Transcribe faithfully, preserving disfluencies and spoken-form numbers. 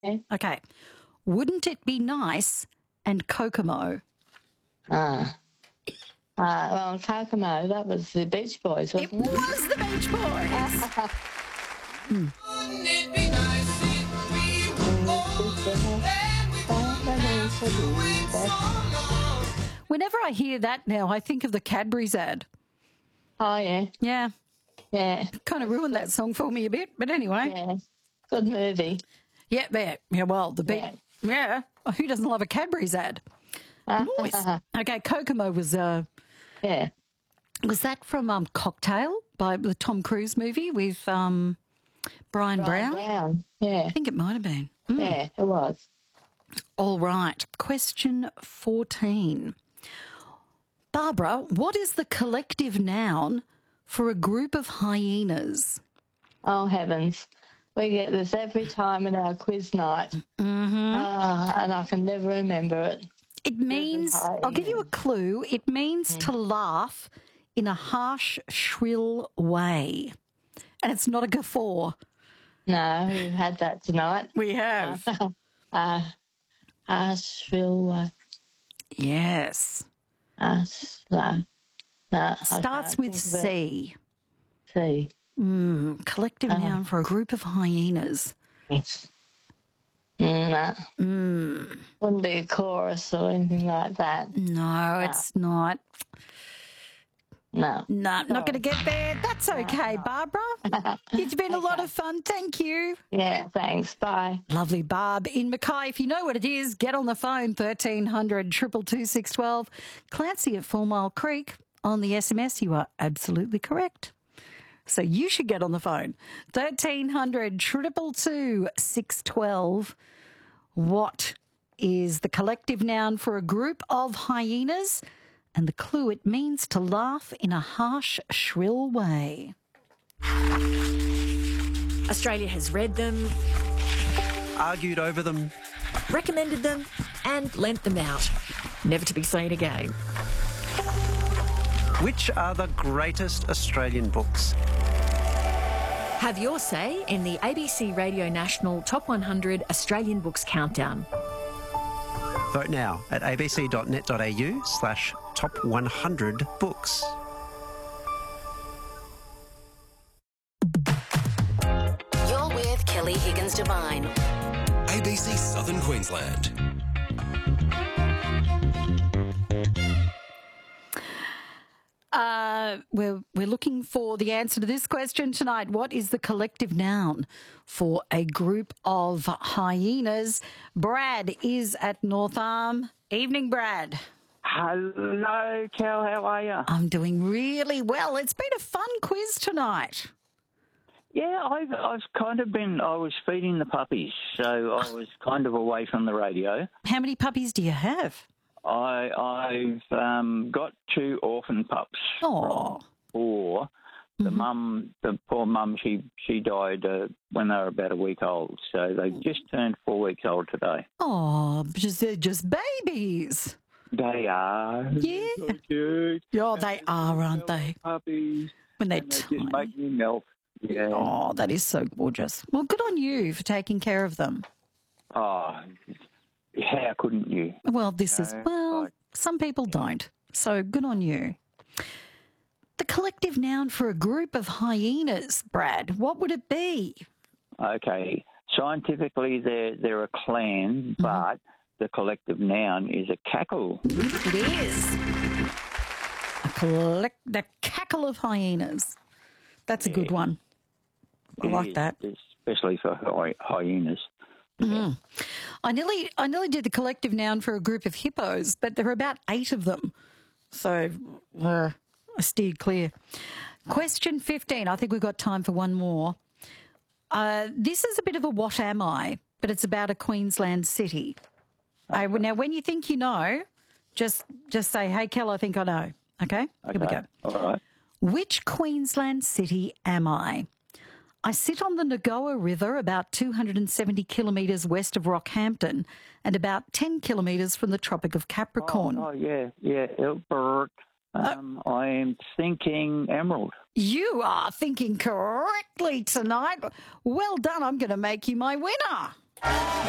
Okay. Wouldn't it be nice and Kokomo? Ah. Uh, well, Kokomo, that was the Beach Boys, wasn't It it? was the Beach Boys. mm. Wouldn't it be nice if we were old and we wouldn't wait so long? Whenever I hear that now, I think of the Cadbury's ad. Oh, yeah. Yeah. Yeah. Kind of ruined that song for me a bit, but anyway. Yeah. Good movie. Yeah, yeah. Yeah, well, the beat. Yeah. yeah. Who doesn't love a Cadbury's ad? Nice. Okay, Kokomo was... Uh, yeah. Was that from um, Cocktail, by the Tom Cruise movie with um, Brian, Brian Brown? Brown? Yeah. I think it might have been. Mm. Yeah, it was. All right. Question fourteen. Barbara, what is the collective noun for a group of hyenas? Oh, heavens. We get this every time in our quiz night. Mm-hmm. Uh, and I can never remember it. It means, I'll give you a clue, it means mm. to laugh in a harsh, shrill way. And it's not a guffaw. No, we've had that tonight. We have. Uh, uh, harsh, shrill way. Yes. Uh, no, no, Starts with C. C. Mm, collective uh, noun for a group of hyenas. Yes. No. Mm. Wouldn't be a chorus or anything like that. No, no. It's not. No. No, not going to get there. That's okay, no, no. Barbara. It's been a okay. lot of fun. Thank you. Yeah, thanks. Bye. Lovely, Barb. In Mackay, if you know what it is, get on the phone, thirteen hundred, two two two, six one two. Clancy at Four Mile Creek. On the S M S, you are absolutely correct. So you should get on the phone, thirteen hundred, two two two, six one two. What is the collective noun for a group of hyenas? And the clue, it means to laugh in a harsh, shrill way. Australia has read them, argued over them, recommended them, and lent them out, never to be seen again. Which are the greatest Australian books? Have your say in the A B C Radio National Top one hundred Australian Books Countdown. Vote now at abc.net.au slash top 100 books. You're with Kelly Higgins Devine. A B C Southern Queensland. Uh, we're, we're looking for the answer to this question tonight. What is the collective noun for a group of hyenas? Brad is at North Arm. Evening, Brad. Hello, Kel. How are you? I'm doing really well. It's been a fun quiz tonight. Yeah, I've, I've kind of been, I was feeding the puppies, so I was kind of away from the radio. How many puppies do you have? I, I've um, got two orphan pups. Oh. Four. The mm-hmm. mum, the poor mum, she she died uh, when they were about a week old, so they just turned four weeks old today. Oh, because they're just babies. They are. Yeah. So cute. Oh, they are, aren't they? Puppies. When they're and they tiny. just make me melt. Yeah. Oh, that is so gorgeous. Well, good on you for taking care of them. Oh, how couldn't you? Well, this you is, know, well, like, some people don't. So good on you. The collective noun for a group of hyenas, Brad, what would it be? Okay. Scientifically, they're, they're a clan, mm-hmm. but the collective noun is a cackle. It is. A collect, the cackle of hyenas. That's yeah. a good one. I it like is, that. Especially for hy- hyenas. Mm. I nearly, I nearly did the collective noun for a group of hippos, but there are about eight of them. So uh, I steered clear. Question fifteen. I think we've got time for one more. Uh, this is a bit of a what am I, but it's about a Queensland city. Okay. Uh, now, when you think you know, just just say, hey, Kel, I think I know. Okay? Okay. Here we go. All right. Which Queensland city am I? I sit on the Nagoa River about two hundred seventy kilometres west of Rockhampton and about ten kilometres from the Tropic of Capricorn. Oh, oh yeah, yeah, Albert. Um, uh, I am thinking Emerald. You are thinking correctly tonight. Well done. I'm going to make you my winner.